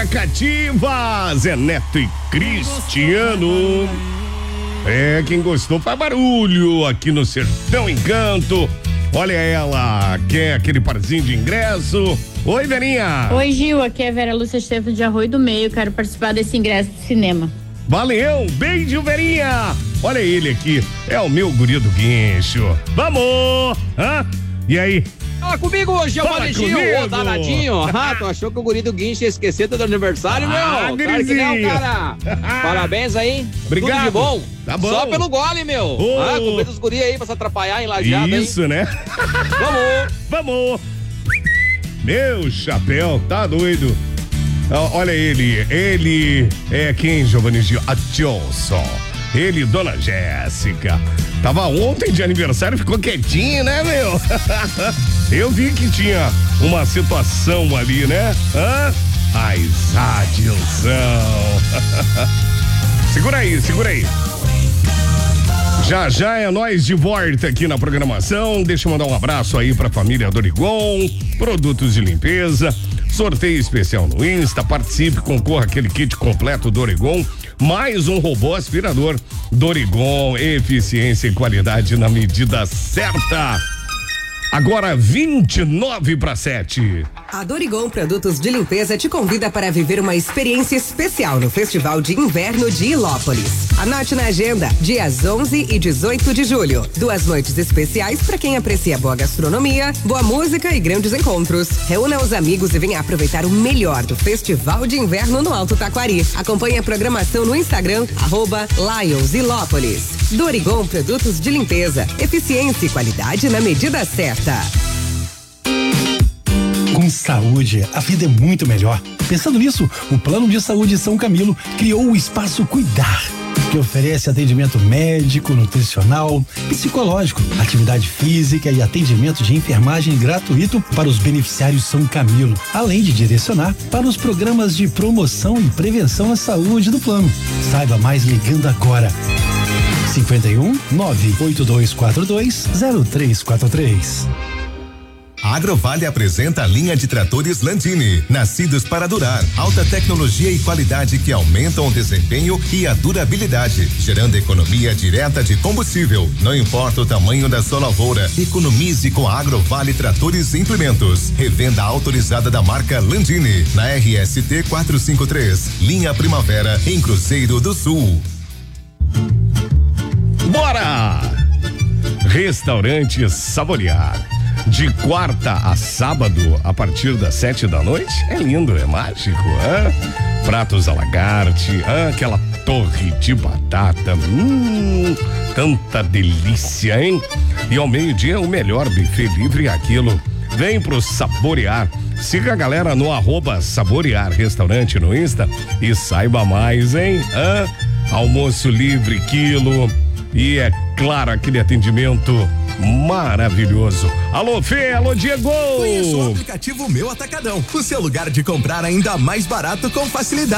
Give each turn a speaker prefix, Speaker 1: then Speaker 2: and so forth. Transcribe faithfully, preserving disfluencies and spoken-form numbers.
Speaker 1: Família cativa, Zé Neto e Cristiano. É, quem gostou faz barulho aqui no Sertão Encanto. Olha ela, quer aquele parzinho de ingresso. Oi, Verinha.
Speaker 2: Oi, Gil, aqui é Vera Lúcia Estevam de Arroio do Meio, quero participar desse ingresso de cinema.
Speaker 1: Valeu, beijo, Verinha. Olha ele aqui, é o meu guri do guincho. Vamos! Hã? E aí?
Speaker 3: Fala comigo hoje, é o Validinho, ô danadinho. Ah, tu achou que o guri do guincho ia esquecer do aniversário,
Speaker 1: ah,
Speaker 3: meu? Claro que não, cara. Parabéns aí.
Speaker 1: Obrigado.
Speaker 3: Tudo de bom.
Speaker 1: Tá bom.
Speaker 3: Só pelo gole, meu.
Speaker 1: Oh.
Speaker 3: Ah, com medo dos guri aí pra se atrapalhar em lajeado.
Speaker 1: Isso, hein? Né?
Speaker 3: Vamos.
Speaker 1: Vamos. Meu chapéu, tá doido. Olha ele, ele é quem, Giovanni Gil? A Johnson. Ele, Dona Jéssica. Tava ontem de aniversário, ficou quietinho, né, meu? Eu vi que tinha uma situação ali, né? Hã? Mas atenção. Segura aí, segura aí. Já já é nós de volta aqui na programação. Deixa eu mandar um abraço aí pra família Dorigon, produtos de limpeza, sorteio especial no Insta, participe, concorra aquele kit completo Dorigon, mais um robô aspirador Dorigon, eficiência e qualidade na medida certa. Agora vinte e nove para sete.
Speaker 4: A Dorigon Produtos de Limpeza te convida para viver uma experiência especial no Festival de Inverno de Ilópolis. Anote na agenda, dias onze e dezoito de julho. Duas noites especiais para quem aprecia boa gastronomia, boa música e grandes encontros. Reúna os amigos e venha aproveitar o melhor do Festival de Inverno no Alto Taquari. Acompanhe a programação no Instagram, arroba Lions Ilópolis. Dorigon Produtos de Limpeza, eficiência e qualidade na medida certa.
Speaker 5: Com saúde, a vida é muito melhor. Pensando nisso, o Plano de Saúde São Camilo criou o Espaço Cuidar, que oferece atendimento médico, nutricional, psicológico, atividade física e atendimento de enfermagem gratuito para os beneficiários São Camilo, além de direcionar para os programas de promoção e prevenção à saúde do plano. Saiba mais ligando agora. cinquenta e um, nove oito dois quatro dois, zero três quatro três.
Speaker 6: A Agrovale apresenta a linha de tratores Landini, nascidos para durar, alta tecnologia e qualidade que aumentam o desempenho e a durabilidade, gerando economia direta de combustível. Não importa o tamanho da sua lavoura, economize com a Agrovale Tratores e Implementos. Revenda autorizada da marca Landini, na R S T quatrocentos e cinquenta e três, linha Primavera, em Cruzeiro do Sul.
Speaker 1: Bora! Restaurante Saborear. De quarta a sábado, a partir das sete da noite. É lindo, é mágico, hein? Pratos à la carte, hein? Aquela torre de batata. Hum, tanta delícia, hein? E ao meio-dia, o melhor buffet livre é aquilo. Vem pro Saborear. Siga a galera no arroba Saborear Restaurante no Insta e saiba mais, hein? Hein? Almoço livre, quilo. E é claro, aquele atendimento maravilhoso. Alô, Fê, alô, Diego!
Speaker 7: Conheça o aplicativo Meu Atacadão, o seu lugar de comprar ainda mais barato com facilidade.